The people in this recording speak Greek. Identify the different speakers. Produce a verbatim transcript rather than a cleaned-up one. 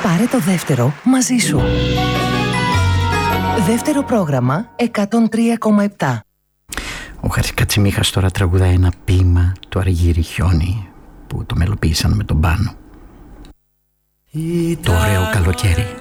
Speaker 1: Πάρε το δεύτερο μαζί σου. Δεύτερο πρόγραμμα εκατόν τρία κόμμα επτά.
Speaker 2: Ο Χάρης Κατσιμίχας τώρα τραγουδάει ένα ποίημα του Αργύρη Χιόνι που το μελοποίησαν με τον Πάνο. Το ωραίο καλοκαίρι.